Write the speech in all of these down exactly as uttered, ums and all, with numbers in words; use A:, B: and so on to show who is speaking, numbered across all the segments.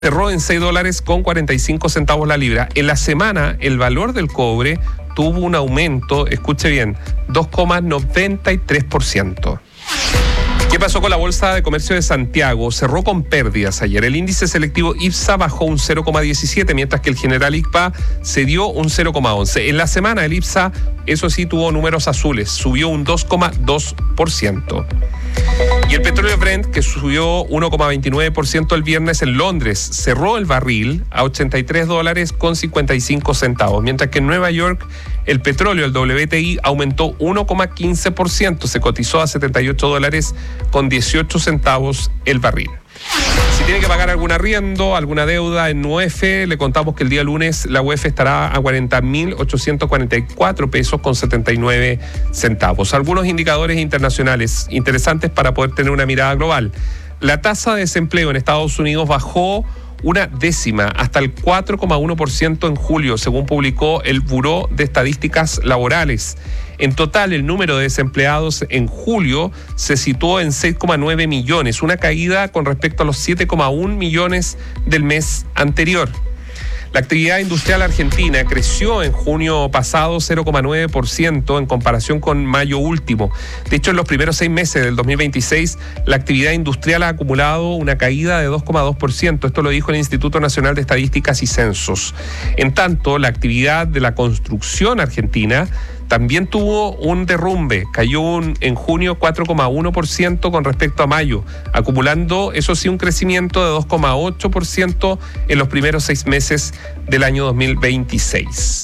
A: cerró en seis dólares con cuarenta y cinco centavos la libra. En la semana, el valor del cobre tuvo un aumento, escuche bien, dos coma noventa y tres por ciento. ¿Qué pasó con la Bolsa de Comercio de Santiago? Cerró con pérdidas ayer. El índice selectivo IPSA bajó un cero coma diecisiete, mientras que el general I C P A se dio un cero coma once. En la semana, el IPSA, eso sí, tuvo números azules, subió un dos coma dos por ciento. Y el petróleo Brent, que subió uno coma veintinueve por ciento el viernes en Londres, cerró el barril a ochenta y tres dólares con cincuenta y cinco centavos, mientras que en Nueva York el petróleo, el W T I, aumentó uno coma quince por ciento, se cotizó a setenta y ocho dólares con dieciocho centavos el barril. Si tiene que pagar algún arriendo, alguna deuda en U E F, le contamos que el día lunes la U E F estará a cuarenta mil ochocientos cuarenta y cuatro pesos con setenta y nueve centavos. Algunos indicadores internacionales interesantes para poder tener una mirada global. La tasa de desempleo en Estados Unidos bajó una décima hasta el cuatro coma uno por ciento en julio, según publicó el Buró de Estadísticas Laborales. En total, el número de desempleados en julio se situó en seis coma nueve millones, una caída con respecto a los siete coma uno millones del mes anterior. La actividad industrial argentina creció en junio pasado cero coma nueve por ciento en comparación con mayo último. De hecho, en los primeros seis meses del dos mil veintiséis, la actividad industrial ha acumulado una caída de dos coma dos por ciento. Esto lo dijo el Instituto Nacional de Estadísticas y Censos. En tanto, la actividad de la construcción argentina también tuvo un derrumbe, cayó un, en junio cuatro coma uno por ciento con respecto a mayo, acumulando, eso sí, un crecimiento de dos coma ocho por ciento en los primeros seis meses del año dos mil veintiséis.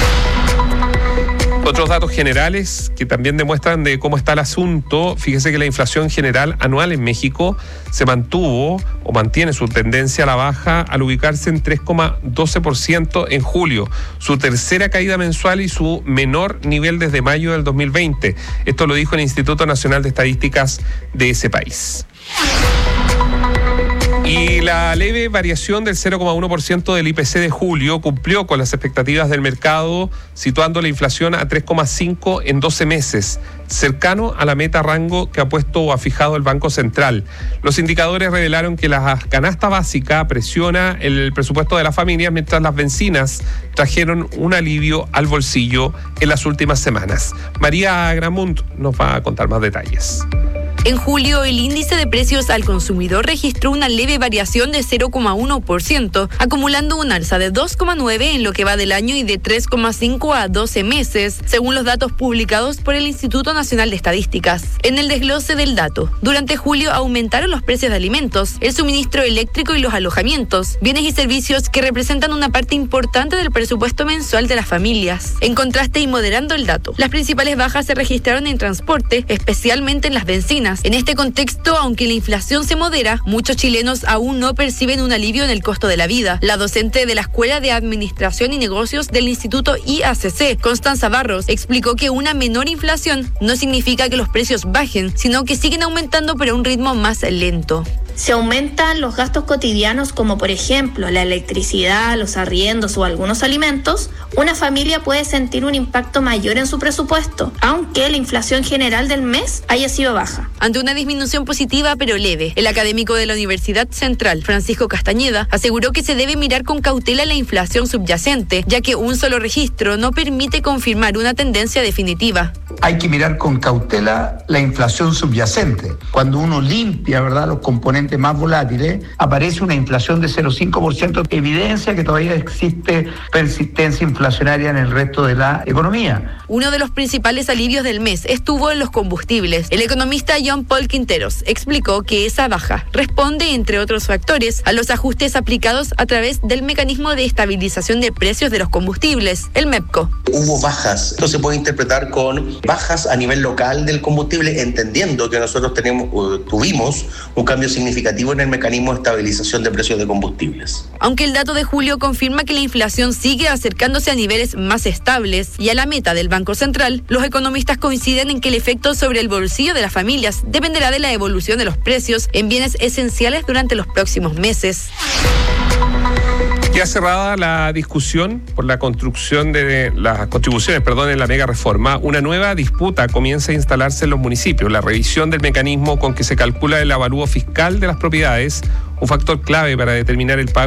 A: Otros datos generales que también demuestran de cómo está el asunto. Fíjese que la inflación general anual en México se mantuvo o mantiene su tendencia a la baja al ubicarse en tres coma doce por ciento en julio, su tercera caída mensual y su menor nivel desde mayo del dos mil veinte. Esto lo dijo el Instituto Nacional de Estadísticas de ese país. Y la leve variación del cero coma uno por ciento del I P C de julio cumplió con las expectativas del mercado, situando la inflación a tres coma cinco en doce meses, cercano a la meta rango que ha puesto o ha fijado el Banco Central. Los indicadores revelaron que la canasta básica presiona el presupuesto de las familias, mientras las bencinas trajeron un alivio al bolsillo en las últimas semanas. María Agramunt nos va a contar más detalles.
B: En julio, el índice de precios al consumidor registró una leve variación de cero coma uno por ciento, acumulando un alza de dos coma nueve por ciento en lo que va del año y de tres coma cinco a doce meses, según los datos publicados por el Instituto Nacional de Estadísticas. En el desglose del dato, durante julio aumentaron los precios de alimentos, el suministro eléctrico y los alojamientos, bienes y servicios que representan una parte importante del presupuesto mensual de las familias. En contraste y moderando el dato, las principales bajas se registraron en transporte, especialmente en las bencinas. En este contexto, aunque la inflación se modera, muchos chilenos aún no perciben un alivio en el costo de la vida. La docente de la Escuela de Administración y Negocios del Instituto I A C C, Constanza Barros, explicó que una menor inflación no significa que los precios bajen, sino que siguen aumentando pero a un ritmo más lento.
C: Se aumentan los gastos cotidianos como por ejemplo la electricidad, los arriendos o algunos alimentos, una familia puede sentir un impacto mayor en su presupuesto, aunque la inflación general del mes haya sido baja.
B: Ante una disminución positiva pero leve, el académico de la Universidad Central, Francisco Castañeda, aseguró que se debe mirar con cautela la inflación subyacente, ya que un solo registro no permite confirmar una tendencia definitiva.
D: Hay que mirar con cautela la inflación subyacente. Cuando uno limpia, ¿verdad?, los componentes más volátiles, aparece una inflación de cero coma cinco por ciento, evidencia que todavía existe persistencia inflacionaria en el resto de la economía.
B: Uno de los principales alivios del mes estuvo en los combustibles. El economista John Paul Quinteros explicó que esa baja responde, entre otros factores, a los ajustes aplicados a través del mecanismo de estabilización de precios de los combustibles, el MEPCO.
E: Hubo bajas. Esto se puede interpretar con bajas a nivel local del combustible, entendiendo que nosotros tenemos, uh, tuvimos un cambio significativo en el mecanismo de estabilización de precios de combustibles.
B: Aunque el dato de julio confirma que la inflación sigue acercándose a niveles más estables y a la meta del Banco Central, los economistas coinciden en que el efecto sobre el bolsillo de las familias dependerá de la evolución de los precios en bienes esenciales durante los próximos meses.
A: Queda cerrada la discusión por la construcción de las contribuciones, perdón, en la mega reforma. Una nueva disputa comienza a instalarse en los municipios. La revisión del mecanismo con que se calcula el avalúo fiscal de las propiedades, un factor clave para determinar el pago